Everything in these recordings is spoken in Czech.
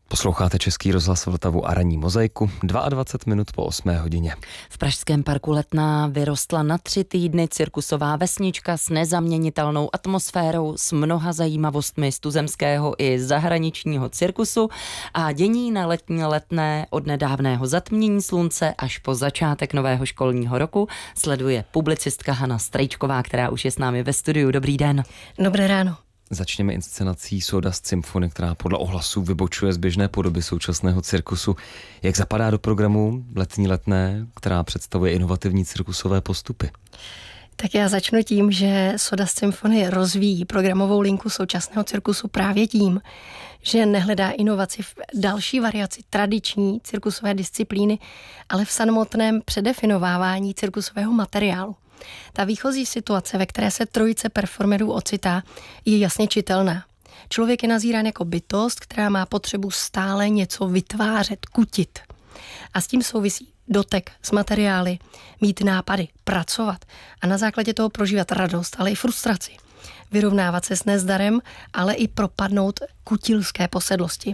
Posloucháte Český rozhlas Vltavu a ranní mozaiku, 22 minut po 8 hodině. V pražském parku Letná vyrostla na 3 týdny cirkusová vesnička s nezaměnitelnou atmosférou, s mnoha zajímavostmi z tuzemského i zahraničního cirkusu a dění na letní Letné od nedávného zatmění slunce až po začátek nového školního roku sleduje publicistka Hana Strejčková, která už je s námi ve studiu. Dobrý den. Dobré ráno. Začněme inscenací Sawdust Symphony, která podle ohlasů vybočuje z běžné podoby současného cirkusu. Jak zapadá do programu letní Letné, která představuje inovativní cirkusové postupy? Tak já začnu tím, že Sawdust Symphony rozvíjí programovou linku současného cirkusu právě tím, že nehledá inovaci v další variaci tradiční cirkusové disciplíny, ale v samotném předefinovávání cirkusového materiálu. Ta výchozí situace, ve které se trojice performerů ocitá, je jasně čitelná. Člověk je nazírán jako bytost, která má potřebu stále něco vytvářet, kutit. A s tím souvisí dotek s materiály, mít nápady, pracovat a na základě toho prožívat radost, ale i frustraci. Vyrovnávat se s nezdarem, ale i propadnout kutilské posedlosti.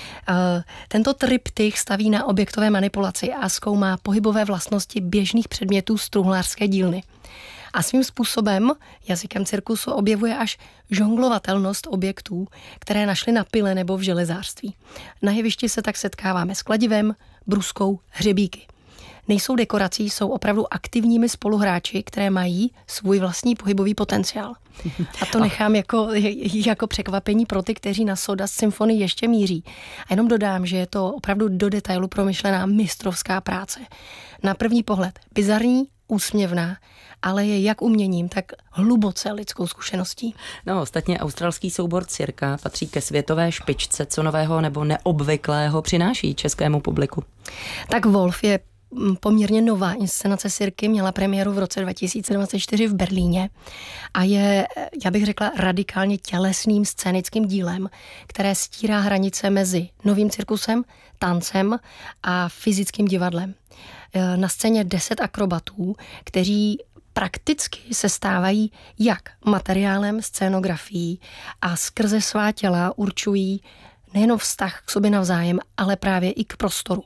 Tento triptych staví na objektové manipulaci a zkoumá pohybové vlastnosti běžných předmětů z truhlářské dílny. A svým způsobem jazykem cirkusu objevuje až žonglovatelnost objektů, které našly na pile nebo v železářství. Na jevišti se tak setkáváme s kladivem, bruskou, hřebíky. Nejsou dekorací, jsou opravdu aktivními spoluhráči, které mají svůj vlastní pohybový potenciál. A to nechám jako překvapení pro ty, kteří na Sawdust Symphony ještě míří. A jenom dodám, že je to opravdu do detailu promyšlená mistrovská práce. Na první pohled bizarní, úsměvná, ale je jak uměním, tak hluboce lidskou zkušeností. No, ostatně australský soubor Cirka patří ke světové špičce, co nového nebo neobvyklého přináší českému publiku. Tak Wolf je poměrně nová inscenace Cirky, měla premiéru v roce 2024 v Berlíně a je, já bych řekla, radikálně tělesným scénickým dílem, které stírá hranice mezi novým cirkusem, tancem a fyzickým divadlem. Na scéně 10 akrobatů, kteří prakticky se stávají jak materiálem, scénografií a skrze svá těla určují nejen vztah k sobě navzájem, ale právě i k prostoru.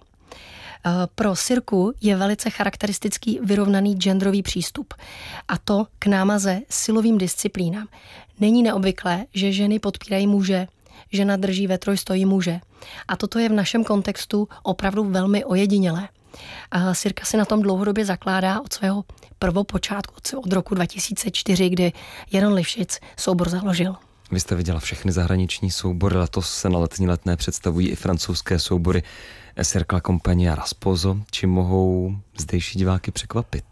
Pro Cirku je velice charakteristický vyrovnaný genderový přístup. A to k námaze silovým disciplínám. Není neobvyklé, že ženy podpírají muže, žena drží ve trojstoji muže. A toto je v našem kontextu opravdu velmi ojedinělé. A Cirka si na tom dlouhodobě zakládá od svého prvopočátku, od roku 2004, kdy Jaron Lifšic soubor založil. Vy jste viděla všechny zahraniční soubory, letos se na letní Letné představují i francouzské soubory Cercle Compagnie a Rasposo. Čím mohou zdejší diváky překvapit?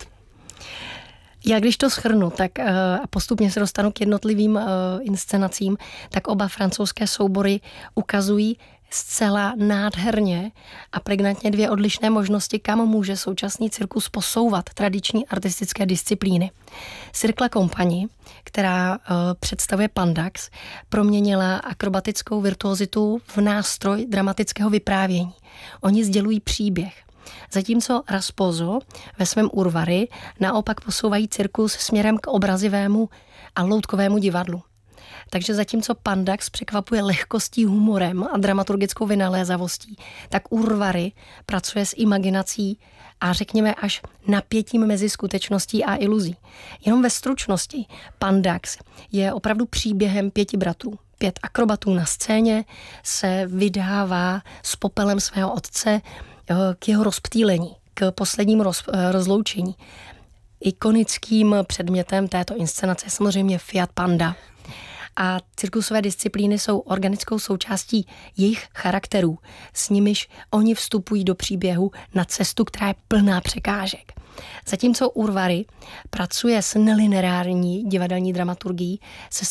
Já když to shrnu, tak a postupně se dostanu k jednotlivým inscenacím, tak oba francouzské soubory ukazují zcela nádherně a pregnantně dvě odlišné možnosti, kam může současný cirkus posouvat tradiční artistické disciplíny. Cercle Compagnie, která představuje Pandax, proměnila akrobatickou virtuozitu v nástroj dramatického vyprávění. Oni sdělují příběh. Zatímco Rasposo ve svém Urvary naopak posouvají cirkus směrem k obrazivému a loutkovému divadlu. Takže zatímco Pandax překvapuje lehkostí, humorem a dramaturgickou vynalézavostí, tak Urvary pracuje s imaginací a řekněme až napětím mezi skutečností a iluzí. Jenom ve stručnosti Pandax je opravdu příběhem 5 bratrů. 5 akrobatů na scéně se vydává s popelem svého otce k jeho rozptýlení, k poslednímu rozloučení. Ikonickým předmětem této inscenace je samozřejmě Fiat Panda. A cirkusové disciplíny jsou organickou součástí jejich charakterů, s nimiž oni vstupují do příběhu na cestu, která je plná překážek. Zatímco Urvary pracuje s nelineární divadelní dramaturgií, se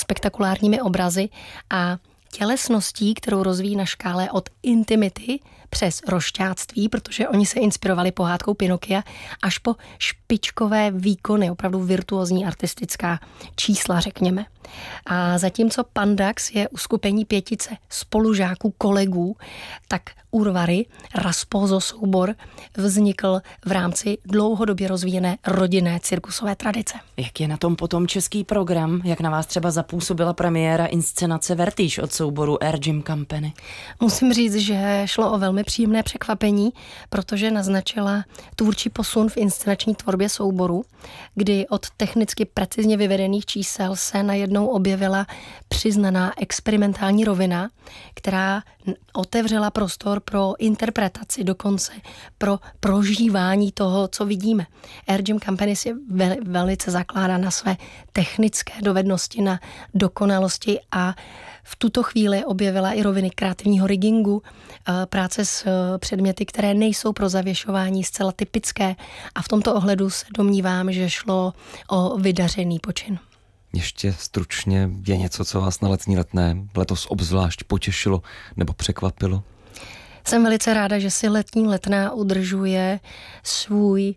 spektakulárními obrazy a tělesností, kterou rozvíjí na škále od intimity přes rošťáctví, protože oni se inspirovali pohádkou Pinokia, až po špičkové výkony, opravdu virtuózní artistická čísla, řekněme. A zatímco Pandax je uskupení pětice spolužáků, kolegů, tak Úrvary, Rasposo soubor, vznikl v rámci dlouhodobě rozvíjené rodinné cirkusové tradice. Jak je na tom potom český program? Jak na vás třeba zapůsobila premiéra inscenace Vertige od souboru Air Gym Company? Musím říct, že šlo o velmi příjemné překvapení, protože naznačila tvůrčí posun v inscenační tvorbě souboru, kdy od technicky precizně vyvedených čísel se najednou objevila přiznaná experimentální rovina, která otevřela prostor pro interpretaci, dokonce pro prožívání toho, co vidíme. Air Gym Company je velice zakládá na své technické dovednosti, na dokonalosti a v tuto chvíli objevila i roviny kreativního riggingu, práce s předměty, které nejsou pro zavěšování zcela typické a v tomto ohledu se domnívám, že šlo o vydařený počin. Ještě stručně, je něco, co vás na letní letné letos obzvlášť potěšilo nebo překvapilo? Jsem velice ráda, že si letní letná udržuje svůj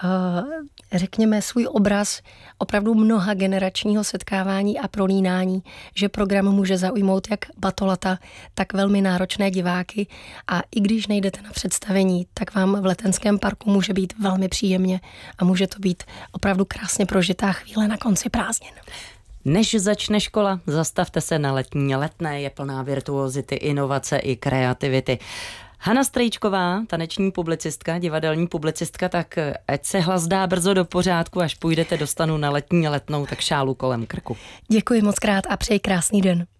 obraz opravdu mnoha generačního setkávání a prolínání, že program může zaujmout jak batolata, tak velmi náročné diváky a i když nejdete na představení, tak vám v Letenském parku může být velmi příjemně a může to být opravdu krásně prožitá chvíle na konci prázdnin. Než začne škola, zastavte se na letní letné, je plná virtuozity, inovace i kreativity. Hana Strejčková, taneční publicistka, divadelní publicistka, tak ať se hlas dá brzo do pořádku, až půjdete do stanu na letní letnou, tak šálu kolem krku. Děkuji moc krát a přeji krásný den.